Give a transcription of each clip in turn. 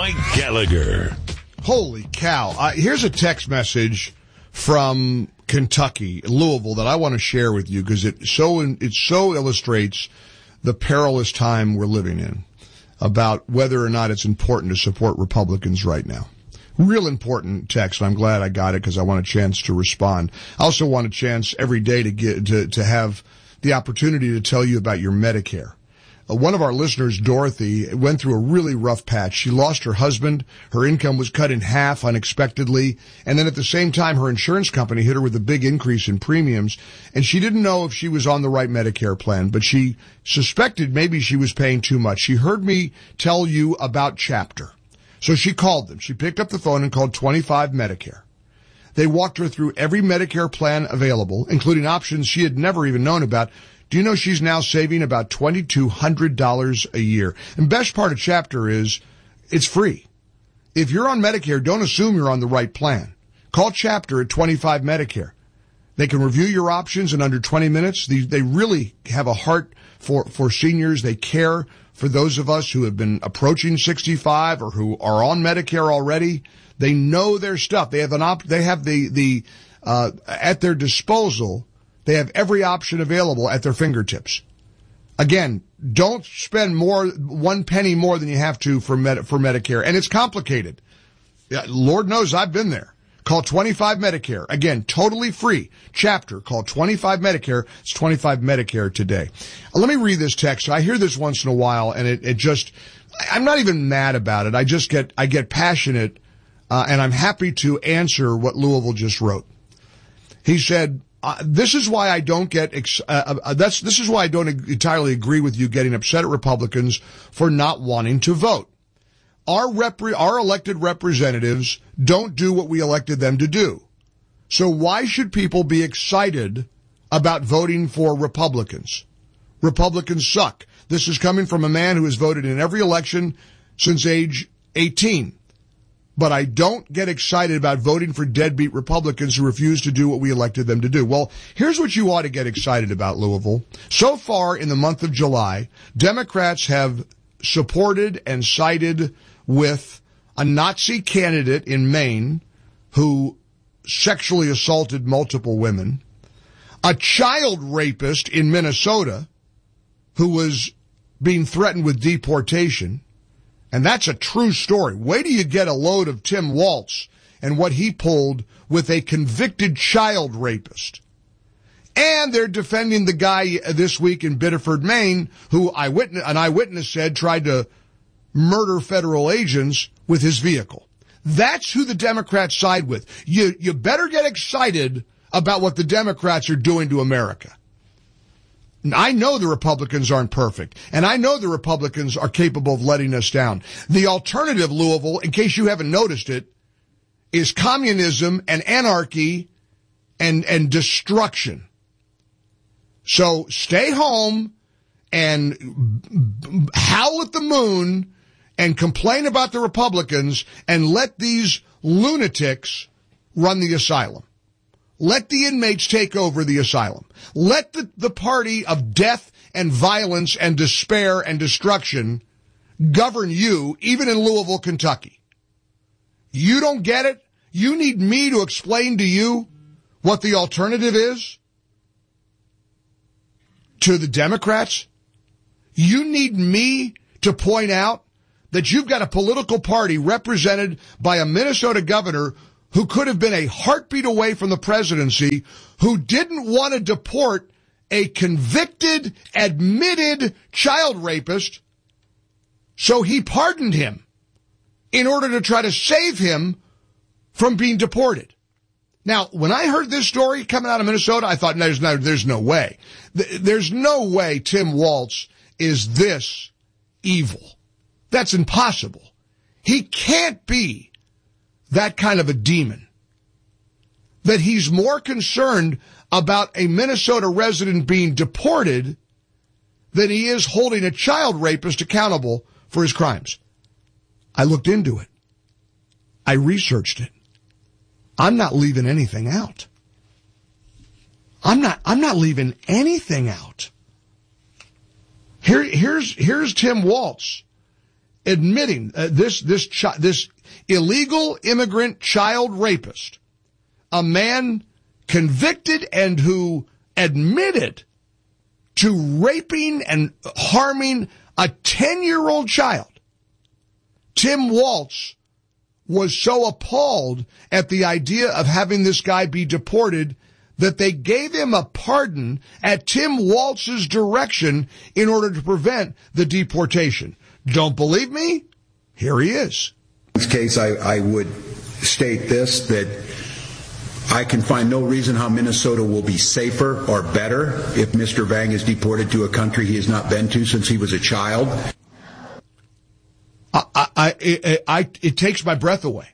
Mike Gallagher. Holy cow. Here's a text message from Kentucky, Louisville, that I want to share with you because it so illustrates the perilous time we're living in about whether or not it's important to support Republicans right now. Real important text, and I'm glad I got it because I want a chance to respond. I also want a chance every day to have the opportunity to tell you about your Medicare. One of our listeners, Dorothy, went through a really rough patch. She lost her husband. Her income was cut in half unexpectedly. And then at the same time, her insurance company hit her with a big increase in premiums. And she didn't know if she was on the right Medicare plan, but she suspected maybe she was paying too much. She heard me tell you about Chapter. So she called them. She picked up the phone and called 25 Medicare. They walked her through every Medicare plan available, including options she had never even known about. Do you know she's now saving about $2,200 a year? And best part of Chapter is it's free. If you're on Medicare, don't assume you're on the right plan. Call Chapter at 25 Medicare. They can review your options in under 20 minutes. They really have a heart for seniors. They care for those of us who have been approaching 65 or who are on Medicare already. They know their stuff. They have at their disposal. They have every option available at their fingertips. Again, don't spend one penny more than you have to for Medicare. And it's complicated. Lord knows I've been there. Call 25 Medicare. Again, totally free. Chapter. Call 25 Medicare. It's 25 Medicare today. Let me read this text. I hear this once in a while, and it just, I'm not even mad about it. I get passionate, and I'm happy to answer what Louisville just wrote. He said, this is why I don't this is why I don't entirely agree with you getting upset at Republicans for not wanting to vote. Our elected representatives don't do what we elected them to do. So why should people be excited about voting for Republicans? Republicans suck. This is coming from a man who has voted in every election since age 18. But I don't get excited about voting for deadbeat Republicans who refuse to do what we elected them to do. Well, here's what you ought to get excited about, Louisville. So far in the month of July, Democrats have supported and sided with a Nazi candidate in Maine who sexually assaulted multiple women, a child rapist in Minnesota who was being threatened with deportation. And that's a true story. Wait till you get a load of Tim Walz and what he pulled with a convicted child rapist. And they're defending the guy this week in Biddeford, Maine, who an eyewitness said tried to murder federal agents with his vehicle. That's who the Democrats side with. You better get excited about what the Democrats are doing to America. I know the Republicans aren't perfect, and I know the Republicans are capable of letting us down. The alternative, Louisville, in case you haven't noticed it, is communism and anarchy and destruction. So stay home and howl at the moon and complain about the Republicans and let these lunatics run the asylum. Let the inmates take over the asylum. Let the party of death and violence and despair and destruction govern you, even in Louisville, Kentucky. You don't get it? You need me to explain to you what the alternative is to the Democrats? You need me to point out that you've got a political party represented by a Minnesota governor who could have been a heartbeat away from the presidency, who didn't want to deport a convicted, admitted child rapist, so he pardoned him in order to try to save him from being deported. Now, when I heard this story coming out of Minnesota, I thought, there's no way. There's no way Tim Walz is this evil. That's impossible. He can't be that kind of a demon. That he's more concerned about a Minnesota resident being deported than he is holding a child rapist accountable for his crimes. I looked into it. I researched it. I'm not leaving anything out. I'm not leaving anything out. Here's Tim Walz admitting this illegal immigrant child rapist, a man convicted and who admitted to raping and harming a 10-year-old child. Tim Walz was so appalled at the idea of having this guy be deported that they gave him a pardon at Tim Walz's direction in order to prevent the deportation. Don't believe me? Here he is. In this case, I would state this, that I can find no reason how Minnesota will be safer or better if Mr. Vang is deported to a country he has not been to since he was a child. It takes my breath away.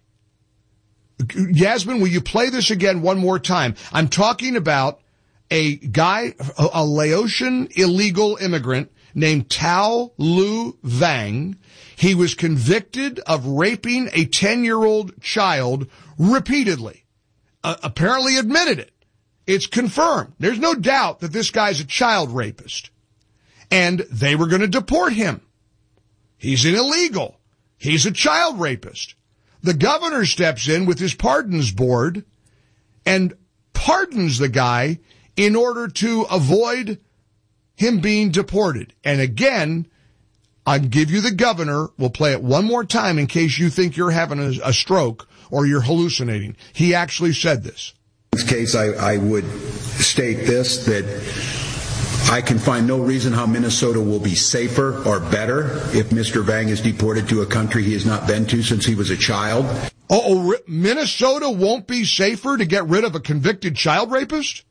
Yasmin, will you play this again one more time? I'm talking about a guy, a Laotian illegal immigrant named Tao Lu Vang. He was convicted of raping a 10-year-old child repeatedly. Apparently admitted it. It's confirmed. There's no doubt that this guy's a child rapist. And they were going to deport him. He's an illegal. He's a child rapist. The governor steps in with his pardons board and pardons the guy in order to avoid him being deported. And again, I'll give you the governor. We'll play it one more time in case you think you're having a stroke or you're hallucinating. He actually said this. In this case, I would state this, that I can find no reason how Minnesota will be safer or better if Mr. Vang is deported to a country he has not been to since he was a child. Minnesota won't be safer to get rid of a convicted child rapist?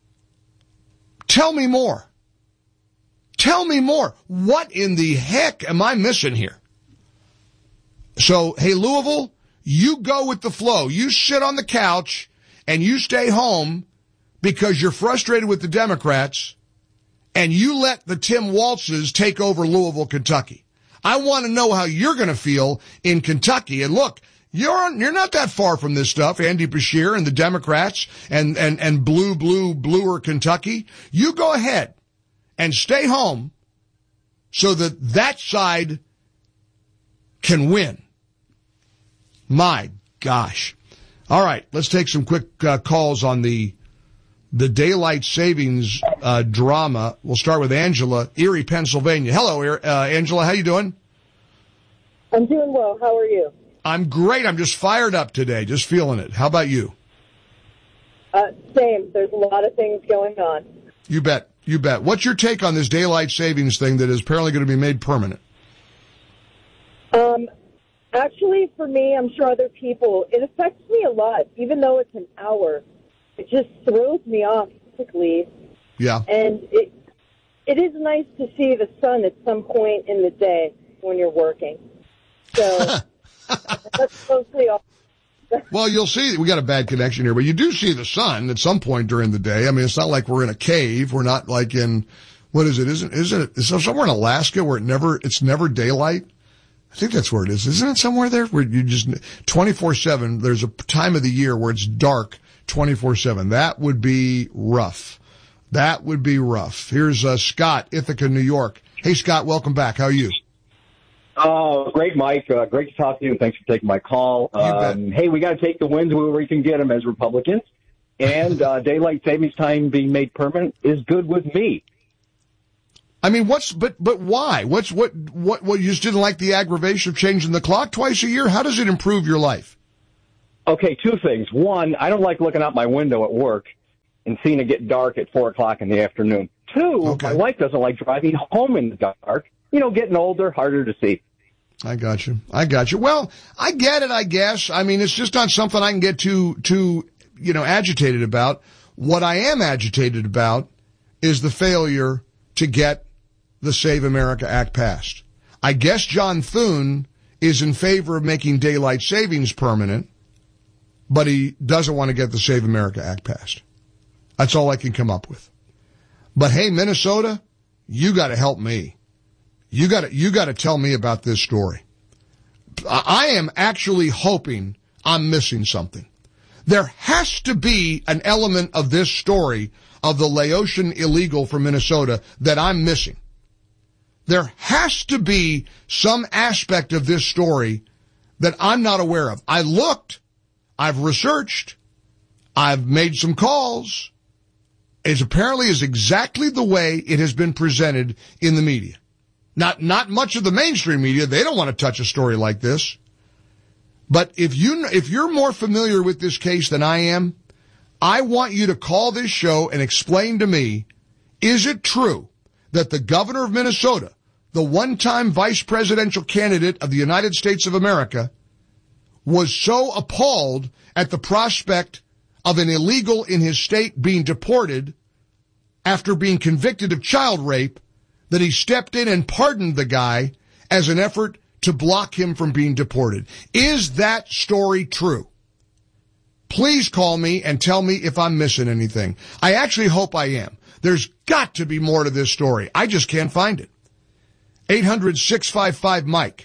Tell me more. Tell me more. What in the heck am I missing here? So, hey, Louisville, you go with the flow. You sit on the couch and you stay home because you're frustrated with the Democrats, and you let the Tim Walzes take over Louisville, Kentucky. I want to know how you're going to feel in Kentucky. And look, you're not that far from this stuff, Andy Beshear and the Democrats and bluer Kentucky. You go ahead and stay home so that side can win. My gosh. All right, let's take some quick calls on the daylight savings drama. We'll start with Angela, Erie, Pennsylvania. Hello, Angela. How you doing? I'm doing well. How are you? I'm great. I'm just fired up today. Just feeling it. How about you? Same. There's a lot of things going on. You bet. You bet. What's your take on this daylight savings thing that is apparently going to be made permanent? Actually, for me, I'm sure other people, it affects me a lot, even though it's an hour. It just throws me off quickly. Yeah. And it is nice to see the sun at some point in the day when you're working. So that's mostly all. Well, you'll see, we got a bad connection here, but you do see the sun at some point during the day. I mean, it's not like we're in a cave. We're not like in, what is it? Isn't it somewhere in Alaska where it's never daylight? I think that's where it is. Isn't it somewhere there where you just 24/7, there's a time of the year where it's dark 24/7. That would be rough. That would be rough. Here's Scott, Ithaca, New York. Hey, Scott, welcome back. How are you? Oh, great, Mike. Great to talk to you, and thanks for taking my call. Hey, we got to take the wins where we can get them as Republicans, and daylight savings time being made permanent is good with me. I mean, but why? What you just didn't like the aggravation of changing the clock twice a year? How does it improve your life? Okay, two things. One, I don't like looking out my window at work and seeing it get dark at 4 o'clock in the afternoon. Two, My wife doesn't like driving home in the dark. You know, getting older, harder to see. I got you. Well, I get it, I guess. I mean, it's just not something I can get too agitated about. What I am agitated about is the failure to get the Save America Act passed. I guess John Thune is in favor of making daylight savings permanent, but he doesn't want to get the Save America Act passed. That's all I can come up with. But hey, Minnesota, you got to help me. You got to tell me about this story. I am actually hoping I'm missing something. There has to be an element of this story of the Laotian illegal from Minnesota that I'm missing. There has to be some aspect of this story that I'm not aware of. I looked, I've researched, I've made some calls. It apparently is exactly the way it has been presented in the media. Not much of the mainstream media. They don't want to touch a story like this. But if you're more familiar with this case than I am, I want you to call this show and explain to me, is it true that the governor of Minnesota, the one-time vice presidential candidate of the United States of America, was so appalled at the prospect of an illegal in his state being deported after being convicted of child rape that he stepped in and pardoned the guy as an effort to block him from being deported? Is that story true? Please call me and tell me if I'm missing anything. I actually hope I am. There's got to be more to this story. I just can't find it. 800-655-MIKE.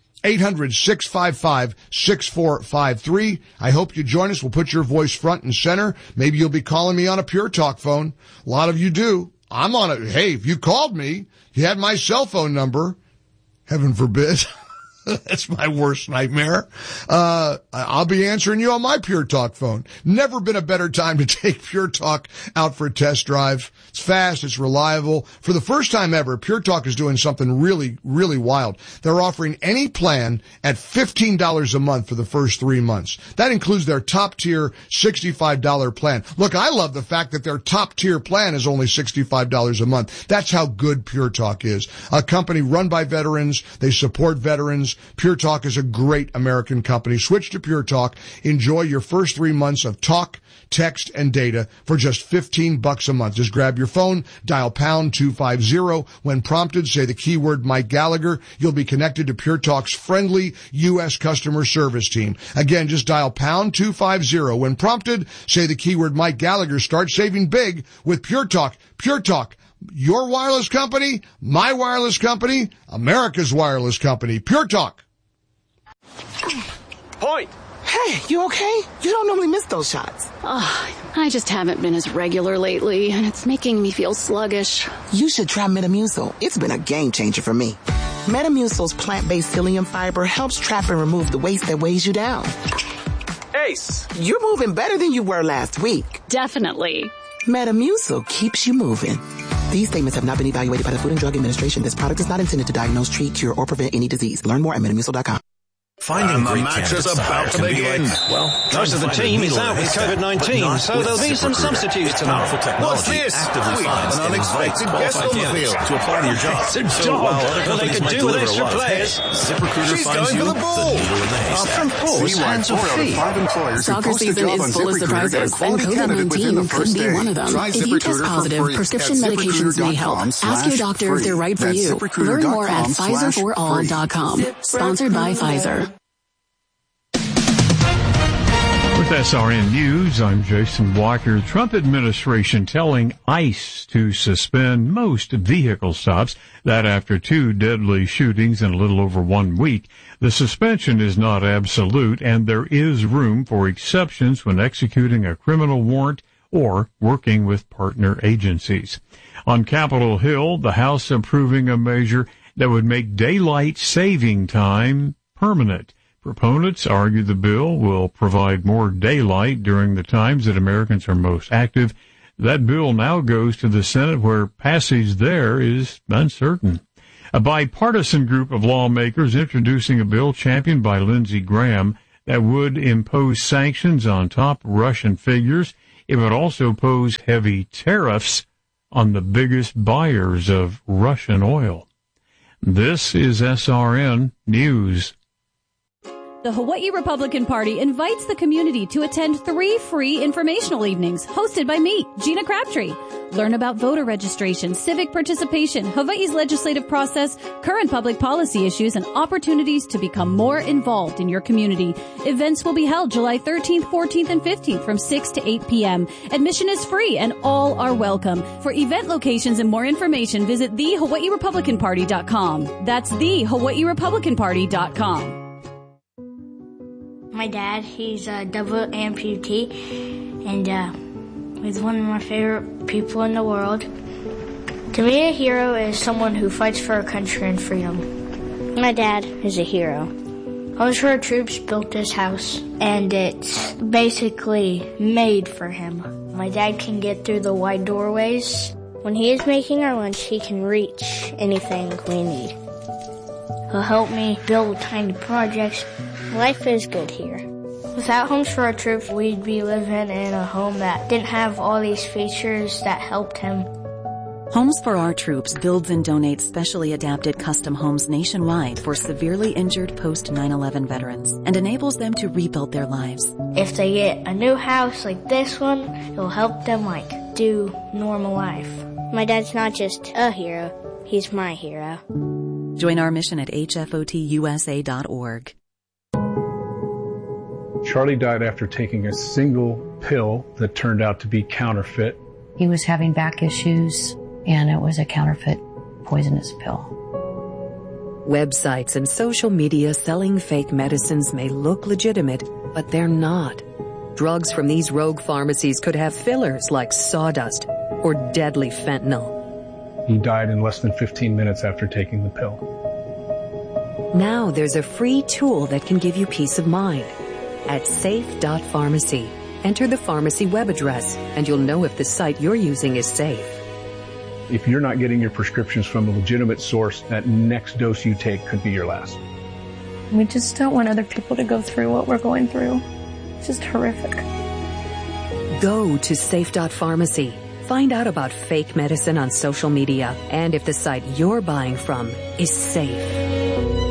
800-655-6453. I hope you join us. We'll put your voice front and center. Maybe you'll be calling me on a Pure Talk phone. A lot of you do. I'm on it. Hey, if you called me, you had my cell phone number. Heaven forbid. That's my worst nightmare. I'll be answering you on my Pure Talk phone. Never been a better time to take Pure Talk out for a test drive. It's fast. It's reliable. For the first time ever, Pure Talk is doing something really, really wild. They're offering any plan at $15 a month for the first 3 months. That includes their top-tier $65 plan. Look, I love the fact that their top-tier plan is only $65 a month. That's how good Pure Talk is. A company run by veterans. They support veterans. Pure Talk is a great American company. Switch to Pure Talk. Enjoy your first 3 months of talk, text, and data for just $15 a month. Just grab your phone, dial pound 250. When prompted, say the keyword Mike Gallagher. You'll be connected to Pure Talk's friendly U.S. customer service team. Again, just dial pound 250. When prompted, say the keyword Mike Gallagher. Start saving big with Pure Talk. Pure Talk. Your wireless company, my wireless company, America's wireless company. Pure Talk. Point. Hey, you okay? You don't normally miss those shots. I just haven't been as regular lately, and it's making me feel sluggish. You should try Metamucil. It's been a game changer for me. Metamucil's plant-based psyllium fiber helps trap and remove the waste that weighs you down. Ace, you're moving better than you were last week. Definitely. Metamucil keeps you moving. These statements have not been evaluated by the Food and Drug Administration. This product is not intended to diagnose, treat, cure, or prevent any disease. Learn more at Metamucil.com. Finding the match is about to begin. Most of the team is out with COVID-19, so there'll be some substitutes tonight. What's this? We have an unexpected guest on the field to apply to your job. Well, they could do with extra players. ZipRecruiter finds you the needle in the haystack. Force, hands or feet. Soccer season is full of surprises, and COVID-19 could be one of them. If you test positive, prescription medications may help. Ask your doctor if they're right for you. Learn more at PfizerForAll.com. Sponsored by Pfizer. With SRN News, I'm Jason Walker. The Trump administration telling ICE to suspend most vehicle stops. That after 2 deadly shootings in a little over 1 week. The suspension is not absolute, and there is room for exceptions when executing a criminal warrant or working with partner agencies. On Capitol Hill, the House approving a measure that would make daylight saving time permanent. Proponents argue the bill will provide more daylight during the times that Americans are most active. That bill now goes to the Senate, where passage there is uncertain. A bipartisan group of lawmakers introducing a bill championed by Lindsey Graham that would impose sanctions on top Russian figures. It would also pose heavy tariffs on the biggest buyers of Russian oil. This is SRN News. The Hawaii Republican Party invites the community to attend 3 free informational evenings hosted by me, Gina Crabtree. Learn about voter registration, civic participation, Hawaii's legislative process, current public policy issues, and opportunities to become more involved in your community. Events will be held July 13th, 14th, and 15th from 6 to 8 p.m. Admission is free and all are welcome. For event locations and more information, visit thehawaiirepublicanparty.com. That's thehawaiirepublicanparty.com. My dad, he's a double amputee, and he's one of my favorite people in the world. To me, a hero is someone who fights for our country and freedom. My dad is a hero. Homes for Our Troops built this house, and it's basically made for him. My dad can get through the wide doorways. When he is making our lunch, he can reach anything we need. He'll help me build tiny projects. Life is good here. Without Homes for Our Troops, we'd be living in a home that didn't have all these features that helped him. Homes for Our Troops builds and donates specially adapted custom homes nationwide for severely injured post-9/11 veterans and enables them to rebuild their lives. If they get a new house like this one, it'll help them do normal life. My dad's not just a hero, he's my hero. Join our mission at hfotusa.org. Charlie died after taking a single pill that turned out to be counterfeit. He was having back issues, and it was a counterfeit poisonous pill. Websites and social media selling fake medicines may look legitimate, but they're not. Drugs from these rogue pharmacies could have fillers like sawdust or deadly fentanyl. He died in less than 15 minutes after taking the pill. Now there's a free tool that can give you peace of mind. At safe.pharmacy, enter the pharmacy web address, and you'll know if the site you're using is safe. If you're not getting your prescriptions from a legitimate source, that next dose you take could be your last. We just don't want other people to go through what we're going through. It's just horrific. Go to safe.pharmacy. Find out about fake medicine on social media and if the site you're buying from is safe.